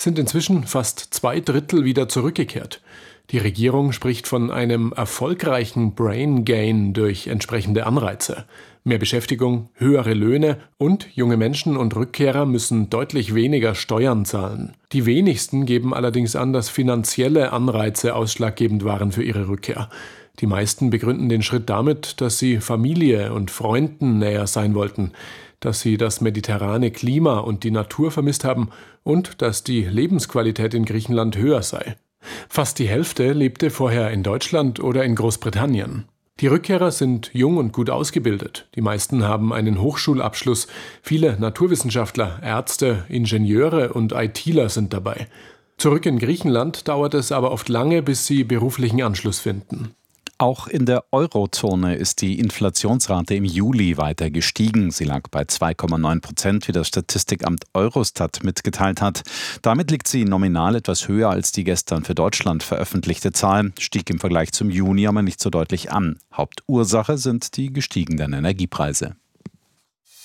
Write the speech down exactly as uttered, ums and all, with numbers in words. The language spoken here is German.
sind inzwischen fast zwei Drittel wieder zurückgekehrt. Die Regierung spricht von einem erfolgreichen Brain Gain durch entsprechende Anreize. Mehr Beschäftigung, höhere Löhne und junge Menschen und Rückkehrer müssen deutlich weniger Steuern zahlen. Die wenigsten geben allerdings an, dass finanzielle Anreize ausschlaggebend waren für ihre Rückkehr. Die meisten begründen den Schritt damit, dass sie Familie und Freunden näher sein wollten, dass sie das mediterrane Klima und die Natur vermisst haben und dass die Lebensqualität in Griechenland höher sei. Fast die Hälfte lebte vorher in Deutschland oder in Großbritannien. Die Rückkehrer sind jung und gut ausgebildet. Die meisten haben einen Hochschulabschluss. Viele Naturwissenschaftler, Ärzte, Ingenieure und ITler sind dabei. Zurück in Griechenland dauert es aber oft lange, bis sie beruflichen Anschluss finden. Auch in der Eurozone ist die Inflationsrate im Juli weiter gestiegen. Sie lag bei zwei Komma neun Prozent, wie das Statistikamt Eurostat mitgeteilt hat. Damit liegt sie nominal etwas höher als die gestern für Deutschland veröffentlichte Zahl, stieg im Vergleich zum Juni aber nicht so deutlich an. Hauptursache sind die gestiegenen Energiepreise.